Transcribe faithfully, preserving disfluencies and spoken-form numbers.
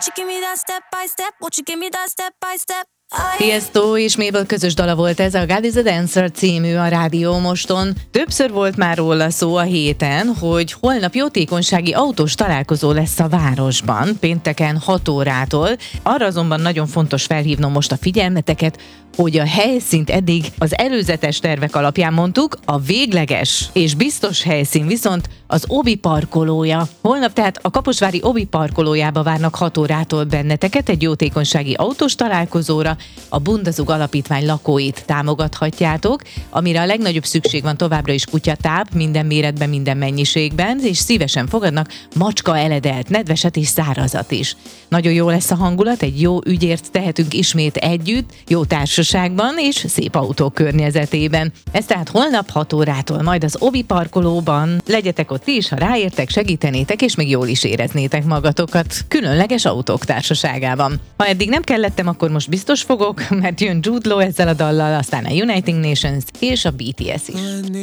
Won't you give me that step by step? Won't you give me that step by step? Tiesto és Mabel közös dala volt ez, a God is a Dancer című a Rádió Moston. Többször volt már róla szó a héten, hogy holnap jótékonysági autós találkozó lesz a városban, pénteken hat órától. Arra azonban nagyon fontos felhívnom most a figyelmeteket, hogy a helyszínt eddig az előzetes tervek alapján mondtuk, a végleges és biztos helyszín viszont az Obi parkolója. Holnap tehát a Kaposvári Obi parkolójába várnak hat órától benneteket egy jótékonysági autós találkozóra. A Bundazug Alapítvány lakóit támogathatjátok, amire a legnagyobb szükség van továbbra is kutyatáp, minden méretben, minden mennyiségben, és szívesen fogadnak macska eledelt, nedveset és szárazat is. Nagyon jó lesz a hangulat, egy jó ügyért tehetünk ismét együtt, jó társaságban és szép autók környezetében. Ez tehát holnap hat órától, majd az Obi parkolóban. Legyetek ott ti is, ha ráértek, segítenétek, és még jól is éreznétek magatokat különleges autók társaságában. Ha eddig nem kellettem, akkor most biztos fogok, mert jön Jude Law ezzel a dallal, aztán a United Nations és a bé té es is.